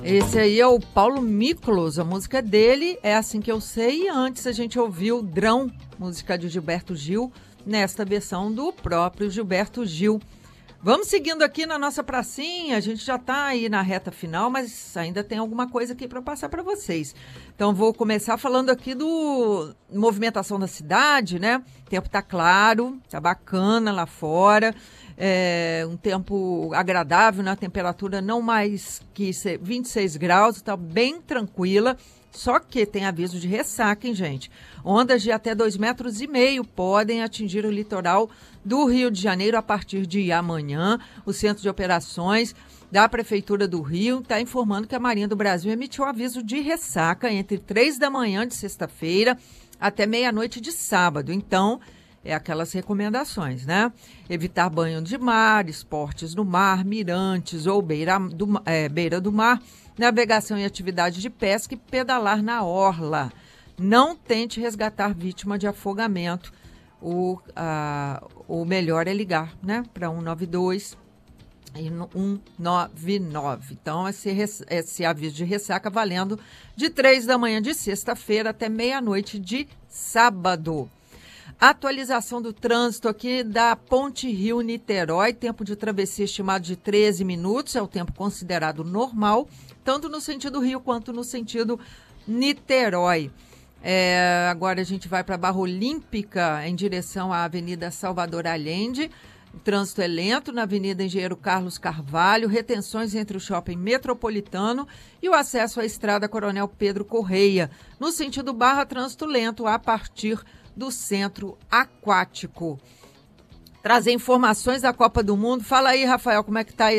Esse aí é o Paulo Miklos, a música dele é Assim Que Eu Sei, e antes a gente ouviu Drão, música de Gilberto Gil, nesta versão do próprio Gilberto Gil. Vamos seguindo aqui na nossa pracinha, a gente já está aí na reta final, mas ainda tem alguma coisa aqui para passar para vocês. Então vou começar falando aqui do movimentação da cidade, né? O tempo tá claro, tá bacana lá fora. Um tempo agradável, na temperatura não mais que 26 graus, está bem tranquila, só que tem aviso de ressaca, hein, gente? Ondas de até 2,5 metros podem atingir o litoral do Rio de Janeiro a partir de amanhã. O Centro de Operações da Prefeitura do Rio está informando que a Marinha do Brasil emitiu aviso de ressaca entre 3 da manhã de sexta-feira até meia-noite de sábado. Então, aquelas recomendações, né? Evitar banho de mar, esportes no mar, mirantes ou beira do mar, navegação e atividade de pesca e pedalar na orla. Não tente resgatar vítima de afogamento. O melhor é ligar, né? Para 192 e 199. Então, esse aviso de ressaca valendo de 3 da manhã de sexta-feira até meia-noite de sábado. Atualização do trânsito aqui da Ponte Rio-Niterói, tempo de travessia estimado de 13 minutos, é o tempo considerado normal, tanto no sentido Rio quanto no sentido Niterói. Agora a gente vai para a Barra Olímpica, em direção à Avenida Salvador Allende. O trânsito é lento na Avenida Engenheiro Carlos Carvalho, retenções entre o Shopping Metropolitano e o acesso à Estrada Coronel Pedro Correia. No sentido Barra, trânsito lento a partir do Centro Aquático. Trazer informações da Copa do Mundo. Fala aí, Rafael, como é que tá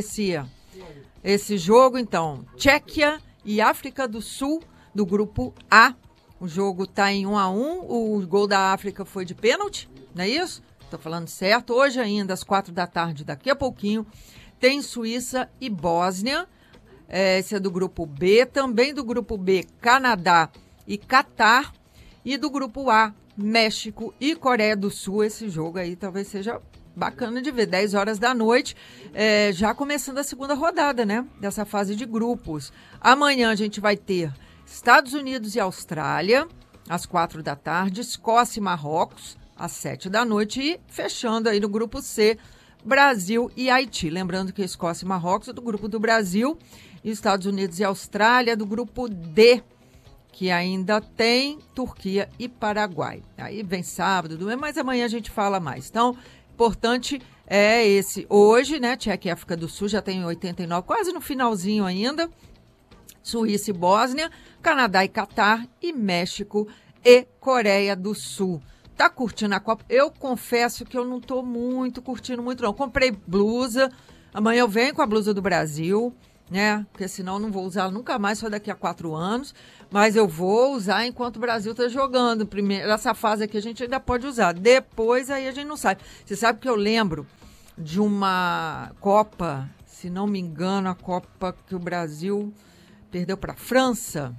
esse jogo, então. Tchequia e África do Sul, do grupo A. O jogo está em 1-1. O gol da África foi de pênalti, não é isso? Estou falando certo. Hoje ainda, às 4 da tarde, daqui a pouquinho, tem Suíça e Bósnia. Esse é do grupo B. Também do grupo B, Canadá e Catar. E do grupo A, México e Coreia do Sul. Esse jogo aí talvez seja bacana de ver, 10 horas da noite, já começando a segunda rodada, né, dessa fase de grupos. Amanhã a gente vai ter Estados Unidos e Austrália, às 4 da tarde, Escócia e Marrocos, às 7 da noite, e fechando aí no grupo C, Brasil e Haiti. Lembrando que Escócia e Marrocos é do grupo do Brasil, e Estados Unidos e Austrália do grupo D, que ainda tem Turquia e Paraguai. Aí vem sábado, domingo, mas amanhã a gente fala mais. Então, importante é esse. Hoje, né, Tchequia e África do Sul já tem 89, quase no finalzinho ainda. Suíça e Bósnia, Canadá e Catar, e México e Coreia do Sul. Tá curtindo a Copa? Eu confesso que eu não tô curtindo muito, não. Comprei blusa, amanhã eu venho com a blusa do Brasil, né? Porque senão eu não vou usar nunca mais, só daqui a 4 anos. Mas eu vou usar enquanto o Brasil está jogando. Primeiro, essa fase aqui a gente ainda pode usar. Depois aí a gente não sabe. Você sabe que eu lembro de uma Copa, se não me engano, a Copa que o Brasil perdeu para a França.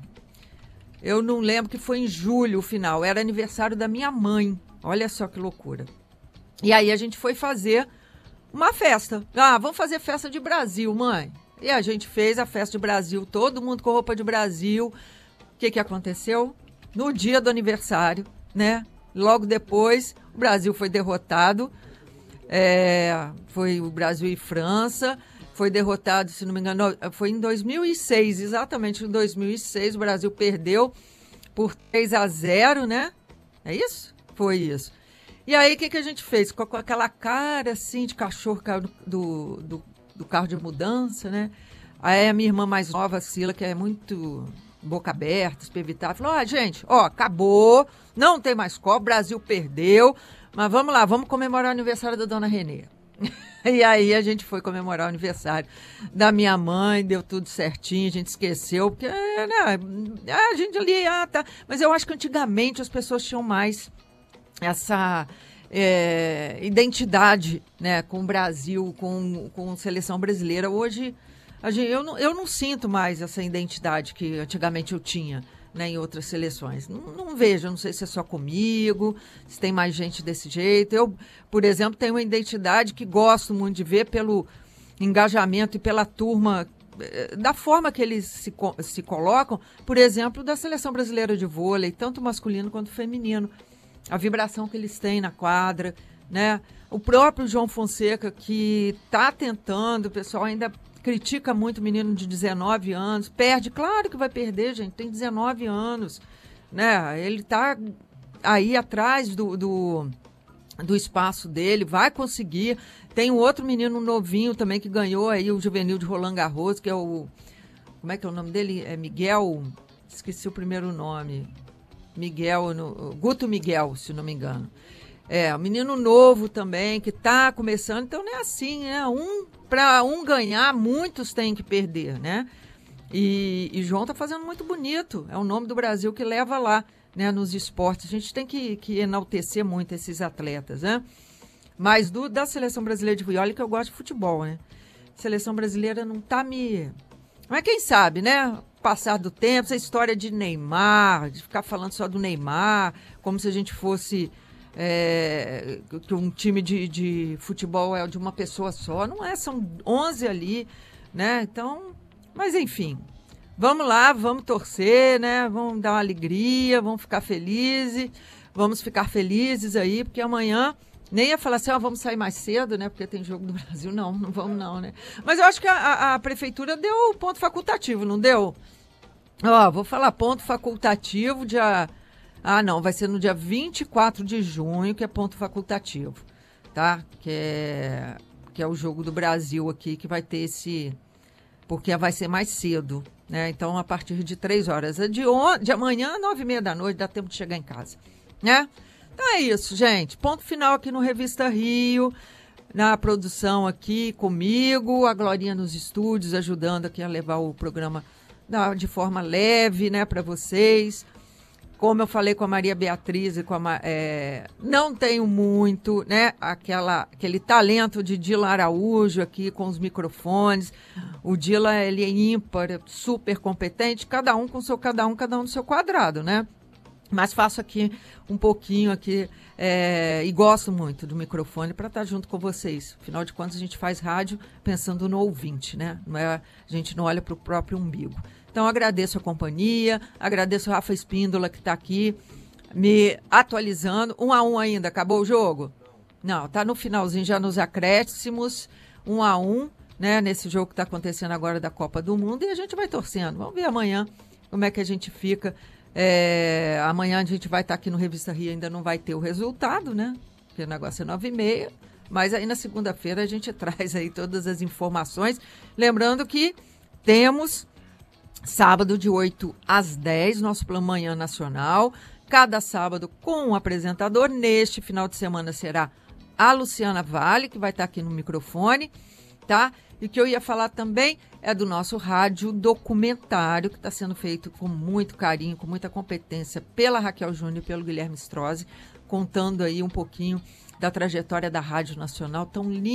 Eu não lembro, que foi em julho o final. Era aniversário da minha mãe. Olha só que loucura. E aí a gente foi fazer uma festa. Vamos fazer festa de Brasil, mãe. E a gente fez a festa de Brasil, todo mundo com roupa de Brasil. O que aconteceu? No dia do aniversário, né? Logo depois, o Brasil foi derrotado. Foi o Brasil e França. Foi derrotado, se não me engano, foi em 2006, exatamente em 2006. O Brasil perdeu por 3-0, né? É isso? Foi isso. E aí, o que a gente fez? Com aquela cara, assim, de cachorro do carro de mudança, né? Aí a minha irmã mais nova, Sila, que é muito boca aberta, espivitada, falou, gente, acabou, não tem mais Copa, o Brasil perdeu, mas vamos lá, vamos comemorar o aniversário da dona Renê. E aí a gente foi comemorar o aniversário da minha mãe, deu tudo certinho, a gente esqueceu, porque a gente ali, tá. Mas eu acho que antigamente as pessoas tinham mais essa identidade, né, com o Brasil, com seleção brasileira. Hoje eu não sinto mais essa identidade que antigamente eu tinha, né, em outras seleções. Não vejo, não sei se é só comigo, se tem mais gente desse jeito. Eu, por exemplo, tenho uma identidade que gosto muito de ver pelo engajamento e pela turma da forma que eles se colocam, por exemplo, da seleção brasileira de vôlei, tanto masculino quanto feminino. A vibração que eles têm na quadra, né? O próprio João Fonseca, que está tentando, o pessoal ainda critica muito o menino de 19 anos, perde, claro que vai perder, gente, tem 19 anos, né? Ele está aí atrás do espaço dele, vai conseguir. Tem um outro menino novinho também que ganhou aí o juvenil de Roland Garros, que é o... Como é que é o nome dele? É Miguel... Esqueci o primeiro nome. Guto Miguel, se não me engano. Um menino novo também, que está começando. Então não é assim, né? Para um ganhar, muitos têm que perder, né? E João está fazendo muito bonito. É o nome do Brasil que leva lá, né, nos esportes. A gente tem que enaltecer muito esses atletas, né? Mas da seleção brasileira de vôlei, olha que eu gosto de futebol, né? A seleção brasileira não tá me... Mas quem sabe, né? Passar do tempo, essa história de Neymar, de ficar falando só do Neymar, como se a gente fosse... que um time de futebol é de uma pessoa só. Não é, são 11 ali, né? Então, mas enfim... Vamos lá, vamos torcer, né? Vamos dar uma alegria, vamos ficar felizes aí, porque amanhã nem ia falar assim, vamos sair mais cedo, né? Porque tem jogo do Brasil. Não vamos não, né? Mas eu acho que a prefeitura deu ponto facultativo, não deu? Vou falar ponto facultativo vai ser no dia 24 de junho, que é ponto facultativo, tá? Que é o jogo do Brasil aqui, que vai ter porque vai ser mais cedo. Né? Então, a partir de 3 horas. De amanhã, 9h30 da noite, dá tempo de chegar em casa. Né? Então é isso, gente. Ponto final aqui no Revista Rio, na produção aqui comigo, a Glorinha nos estúdios, ajudando aqui a levar o programa de forma leve, né, para vocês. Como eu falei com a Maria Beatriz e não tenho muito, né, aquele talento de Dila Araújo aqui com os microfones. O Dila, ele é ímpar, super competente, cada um no seu quadrado, né? Mas faço aqui um pouquinho aqui e gosto muito do microfone para estar junto com vocês. Afinal de contas, a gente faz rádio pensando no ouvinte, né? A gente não olha para o próprio umbigo. Então, agradeço a companhia, agradeço o Rafa Espíndola, que está aqui me atualizando. 1-1 ainda, acabou o jogo? Não, está no finalzinho, já nos acréscimos, 1-1, né, nesse jogo que está acontecendo agora da Copa do Mundo, e a gente vai torcendo. Vamos ver amanhã como é que a gente fica. Amanhã a gente vai estar aqui no Revista Rio, ainda não vai ter o resultado, né? Porque o negócio é 9h30, mas aí na segunda-feira a gente traz aí todas as informações. Lembrando que temos... Sábado de 8 às 10, nosso Plano Manhã Nacional. Cada sábado com um apresentador. Neste final de semana será a Luciana Vale, que vai estar aqui no microfone, tá? E o que eu ia falar também é do nosso rádio documentário, que está sendo feito com muito carinho, com muita competência pela Raquel Júnior e pelo Guilherme Strozzi, contando aí um pouquinho da trajetória da Rádio Nacional tão linda.